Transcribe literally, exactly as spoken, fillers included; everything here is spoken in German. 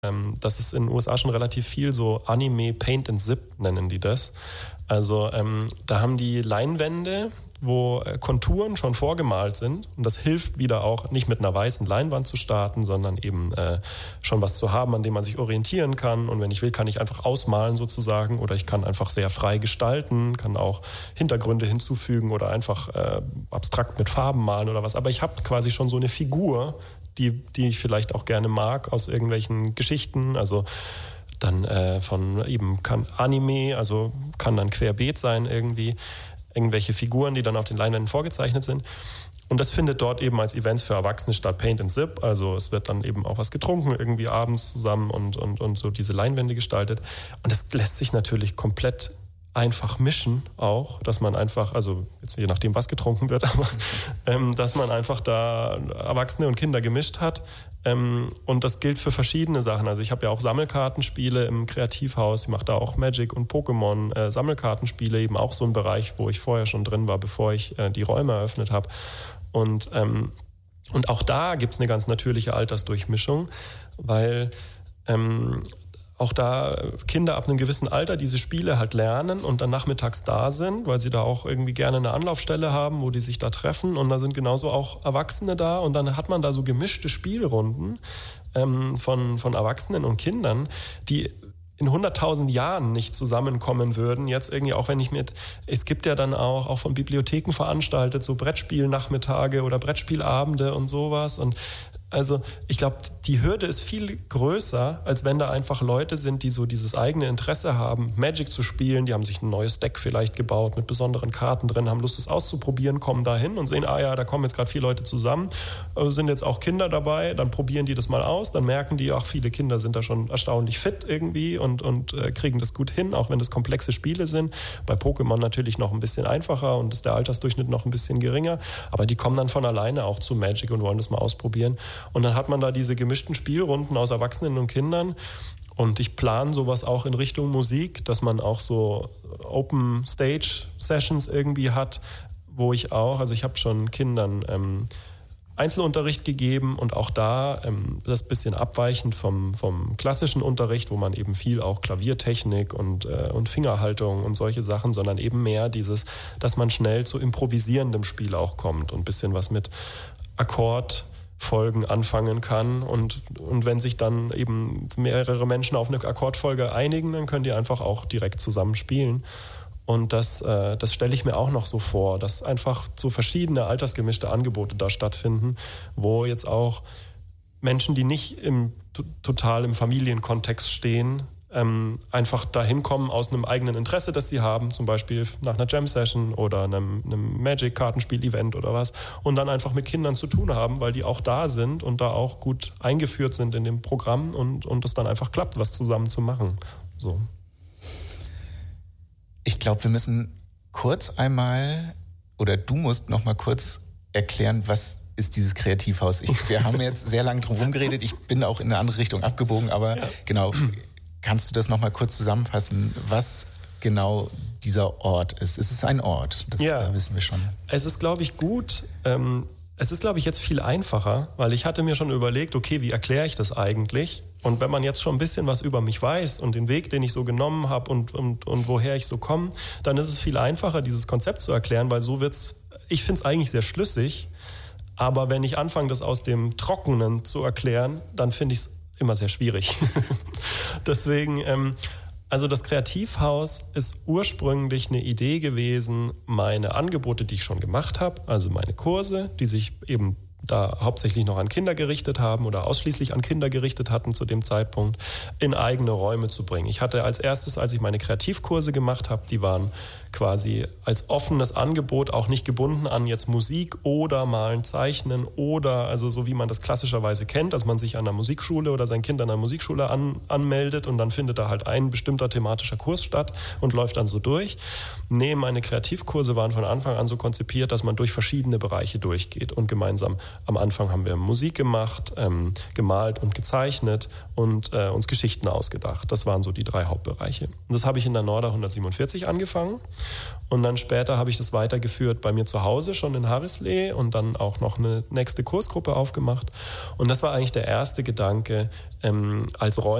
Ähm, das ist in den U S A schon relativ viel, so Anime Paint and Zip nennen die das. Also ähm, da haben die Leinwände, wo Konturen schon vorgemalt sind. Und das hilft wieder auch, nicht mit einer weißen Leinwand zu starten, sondern eben äh, schon was zu haben, an dem man sich orientieren kann. Und wenn ich will, kann ich einfach ausmalen sozusagen. Oder ich kann einfach sehr frei gestalten, kann auch Hintergründe hinzufügen oder einfach äh, abstrakt mit Farben malen oder was. Aber ich habe quasi schon so eine Figur, die, die ich vielleicht auch gerne mag aus irgendwelchen Geschichten. Also dann äh, von eben kann Anime, also kann dann querbeet sein irgendwie. Irgendwelche Figuren, die dann auf den Leinwänden vorgezeichnet sind. Und das findet dort eben als Events für Erwachsene statt, Paint and Zip. Also es wird dann eben auch was getrunken, irgendwie abends zusammen und, und, und so diese Leinwände gestaltet. Und das lässt sich natürlich komplett einfach mischen auch, dass man einfach, also jetzt je nachdem, was getrunken wird, aber ähm, dass man einfach da Erwachsene und Kinder gemischt hat. Ähm, und das gilt für verschiedene Sachen. Also ich habe ja auch Sammelkartenspiele im Kreativhaus. Ich mache da auch Magic und Pokémon äh, Sammelkartenspiele, eben auch so ein Bereich, wo ich vorher schon drin war, bevor ich äh, die Räume eröffnet habe. Und, ähm, und auch da gibt es eine ganz natürliche Altersdurchmischung, weil ähm, auch da Kinder ab einem gewissen Alter diese Spiele halt lernen und dann nachmittags da sind, weil sie da auch irgendwie gerne eine Anlaufstelle haben, wo die sich da treffen. Und da sind genauso auch Erwachsene da. Und dann hat man da so gemischte Spielrunden ähm, von, von Erwachsenen und Kindern, die in hunderttausend Jahren nicht zusammenkommen würden. Jetzt irgendwie auch, wenn ich mit, es gibt ja dann auch, auch von Bibliotheken veranstaltet, so Brettspielnachmittage oder Brettspielabende und sowas. Und also ich glaube, die Hürde ist viel größer, als wenn da einfach Leute sind, die so dieses eigene Interesse haben, Magic zu spielen. Die haben sich ein neues Deck vielleicht gebaut mit besonderen Karten drin, haben Lust, es auszuprobieren, kommen da hin und sehen, ah ja, da kommen jetzt gerade vier Leute zusammen, sind jetzt auch Kinder dabei, dann probieren die das mal aus, dann merken die, ach, viele Kinder sind da schon erstaunlich fit irgendwie und, und äh, kriegen das gut hin, auch wenn das komplexe Spiele sind. Bei Pokémon natürlich noch ein bisschen einfacher und ist der Altersdurchschnitt noch ein bisschen geringer, aber die kommen dann von alleine auch zu Magic und wollen das mal ausprobieren. Und dann hat man da diese gemischten Spielrunden aus Erwachsenen und Kindern. Und ich plane sowas auch in Richtung Musik, dass man auch so Open Stage Sessions irgendwie hat, wo ich auch, also ich habe schon Kindern ähm, Einzelunterricht gegeben und auch da ähm, das bisschen abweichend vom, vom klassischen Unterricht, wo man eben viel auch Klaviertechnik und, äh, und Fingerhaltung und solche Sachen, sondern eben mehr dieses, dass man schnell zu improvisierendem Spiel auch kommt und ein bisschen was mit Akkord Folgen anfangen kann und, und wenn sich dann eben mehrere Menschen auf eine Akkordfolge einigen, dann können die einfach auch direkt zusammen spielen. Und das, äh, das stelle ich mir auch noch so vor, dass einfach so verschiedene altersgemischte Angebote da stattfinden, wo jetzt auch Menschen, die nicht im, total im Familienkontext stehen, ähm, einfach dahin kommen aus einem eigenen Interesse, das sie haben, zum Beispiel nach einer Jam-Session oder einem, einem Magic-Kartenspiel-Event oder was, und dann einfach mit Kindern zu tun haben, weil die auch da sind und da auch gut eingeführt sind in dem Programm und, und es dann einfach klappt, was zusammen zu machen. So. Ich glaube, wir müssen kurz einmal, oder du musst noch mal kurz erklären, was ist dieses Kreativhaus. Ich, wir haben jetzt sehr lange drum herum geredet, ich bin auch in eine andere Richtung abgebogen, aber ja. Genau, kannst du das noch mal kurz zusammenfassen, was genau dieser Ort ist? Es ist ein Ort, das ja. äh, wissen wir schon. Es ist, glaube ich, gut, ähm, es ist, glaube ich, jetzt viel einfacher, weil ich hatte mir schon überlegt, okay, wie erkläre ich das eigentlich? Und wenn man jetzt schon ein bisschen was über mich weiß und den Weg, den ich so genommen habe und, und, und woher ich so komme, dann ist es viel einfacher, dieses Konzept zu erklären, weil so wird's, ich finde es eigentlich sehr schlüssig, aber wenn ich anfange, das aus dem Trockenen zu erklären, dann finde ich es immer sehr schwierig. Deswegen, ähm, also das Kreativhaus ist ursprünglich eine Idee gewesen, meine Angebote, die ich schon gemacht habe, also meine Kurse, die sich eben da hauptsächlich noch an Kinder gerichtet haben oder ausschließlich an Kinder gerichtet hatten zu dem Zeitpunkt, in eigene Räume zu bringen. Ich hatte als erstes, als ich meine Kreativkurse gemacht habe, die waren quasi als offenes Angebot, auch nicht gebunden an jetzt Musik oder Malen, Zeichnen oder also so wie man das klassischerweise kennt, dass man sich an einer Musikschule oder sein Kind an einer Musikschule an, anmeldet und dann findet da halt ein bestimmter thematischer Kurs statt und läuft dann so durch. Nee, meine Kreativkurse waren von Anfang an so konzipiert, dass man durch verschiedene Bereiche durchgeht und gemeinsam am Anfang haben wir Musik gemacht, ähm, gemalt und gezeichnet und äh, uns Geschichten ausgedacht. Das waren so die drei Hauptbereiche. Und das habe ich in der Norda hundertsiebenundvierzig angefangen und dann später habe ich das weitergeführt bei mir zu Hause schon in Harrisley und dann auch noch eine nächste Kursgruppe aufgemacht. Und das war eigentlich der erste Gedanke, ähm, als Räume